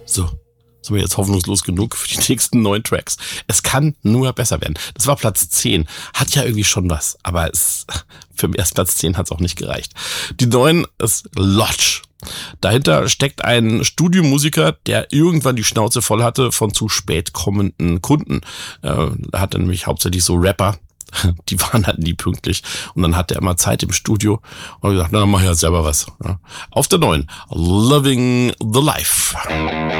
So. Sind wir jetzt hoffnungslos genug für die nächsten 9 Tracks. Es kann nur besser werden. Das war Platz 10. Hat ja irgendwie schon was, aber für erst Platz 10 hat es auch nicht gereicht. Die 9 ist Lodge. Dahinter steckt ein Studiomusiker, der irgendwann die Schnauze voll hatte von zu spät kommenden Kunden. Er hatte nämlich hauptsächlich so Rapper, die waren halt nie pünktlich. Und dann hatte er immer Zeit im Studio und gesagt, na, dann mach ich ja selber was. Auf der 9, Living the Life.